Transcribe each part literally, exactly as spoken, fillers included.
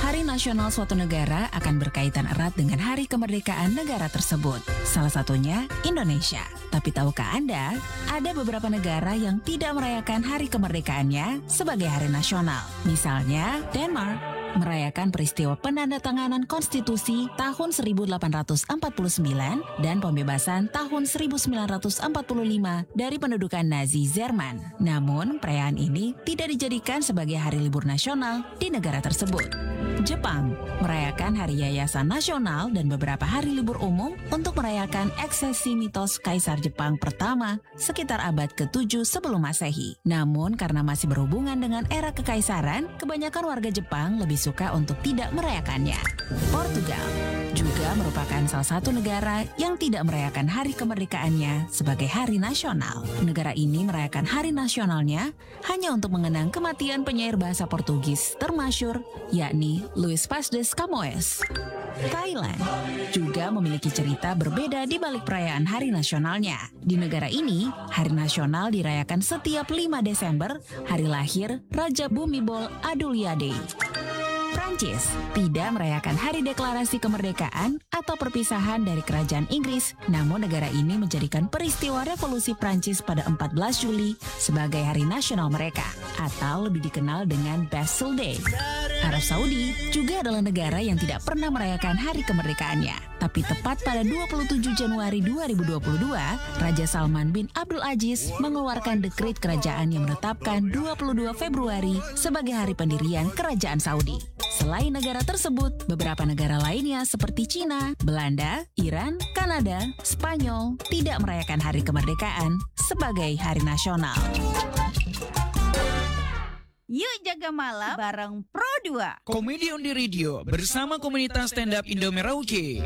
Hari nasional suatu negara akan berkaitan erat dengan hari kemerdekaan negara tersebut. Salah satunya Indonesia. Tapi tahukah Anda, ada beberapa negara yang tidak merayakan hari kemerdekaannya sebagai hari nasional. Misalnya, Denmark merayakan peristiwa penandatanganan konstitusi tahun seribu delapan ratus empat puluh sembilan dan pembebasan tahun seribu sembilan ratus empat puluh lima dari pendudukan Nazi Jerman. Namun, perayaan ini tidak dijadikan sebagai hari libur nasional di negara tersebut. Jepang merayakan Hari Yayasan Nasional dan beberapa hari libur umum untuk merayakan eksesi mitos Kaisar Jepang pertama sekitar abad ketujuh sebelum Masehi. Namun karena masih berhubungan dengan era kekaisaran, kebanyakan warga Jepang lebih suka untuk tidak merayakannya. Portugal juga merupakan salah satu negara yang tidak merayakan hari kemerdekaannya sebagai hari nasional. Negara ini merayakan hari nasionalnya hanya untuk mengenang kematian penyair bahasa Portugis termasyur, yakni Luis Vaz de Camões. Thailand juga memiliki cerita berbeda di balik perayaan hari nasionalnya. Di negara ini, hari nasional dirayakan setiap lima Desember, hari lahir Raja Bhumibol Adulyadej. Prancis tidak merayakan hari deklarasi kemerdekaan atau perpisahan dari kerajaan Inggris, namun negara ini menjadikan peristiwa revolusi Prancis pada empat belas Juli sebagai hari nasional mereka, atau lebih dikenal dengan Bastille Day. Arab Saudi juga adalah negara yang tidak pernah merayakan hari kemerdekaannya, tapi tepat pada dua puluh tujuh Januari dua ribu dua puluh dua, Raja Salman bin Abdul Aziz mengeluarkan dekret kerajaan yang menetapkan dua puluh dua Februari sebagai hari pendirian Kerajaan Saudi. Selain negara tersebut, beberapa negara lainnya seperti Cina, Belanda, Iran, Kanada, Spanyol tidak merayakan hari kemerdekaan sebagai hari nasional. Yuk jaga malam bareng Pro dua. Komedi on the Radio bersama komunitas stand up Indo Merauke.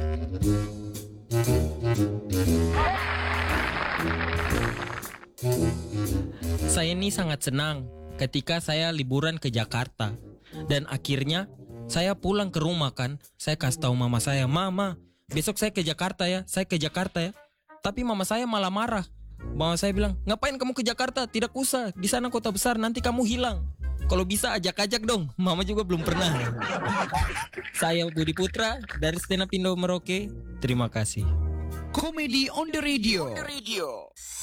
Saya ini sangat senang ketika saya liburan ke Jakarta. Dan akhirnya saya pulang ke rumah kan. Saya kasih tahu mama saya, "Mama, besok saya ke Jakarta ya, saya ke Jakarta ya." Tapi mama saya malah marah. Mama saya bilang, "Ngapain kamu ke Jakarta? Tidak usah, di sana kota besar, nanti kamu hilang. Kalau bisa ajak-ajak dong." Mama juga belum pernah. Saya Budi Putra dari Stand Up Indo Merauke. Terima kasih. Komedi on the Radio.